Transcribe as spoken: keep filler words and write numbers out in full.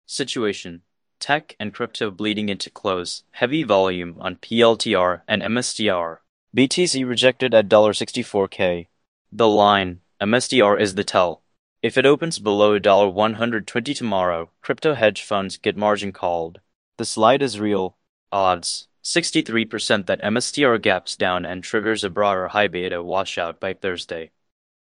Situation: Tech and crypto bleeding into close, heavy volume on P L T R and M S T R. B T C rejected at sixty-four K. The line, M S T R is the tell. If it opens below one hundred twenty tomorrow, crypto hedge funds get margin called. The slide is real. Odds: sixty-three percent that M S T R gaps down and triggers a broader high beta washout by Thursday.